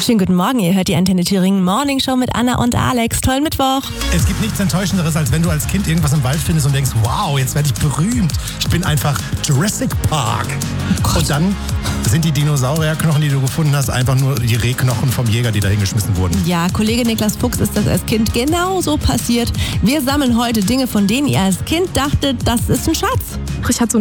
Schönen guten Morgen, ihr hört die Antenne Thüringen Morning Show mit Anna und Alex. Tollen Mittwoch. Es gibt nichts Enttäuschenderes, als wenn du als Kind irgendwas im Wald findest und denkst, wow, jetzt werde ich berühmt. Ich bin einfach Jurassic Park. Und dann sind die Dinosaurierknochen, die du gefunden hast, einfach nur die Rehknochen vom Jäger, die da hingeschmissen wurden. Ja, Kollege Niklas Fuchs ist das als Kind genauso passiert. Wir sammeln heute Dinge, von denen ihr als Kind dachtet, das ist ein Schatz. Ich hatte so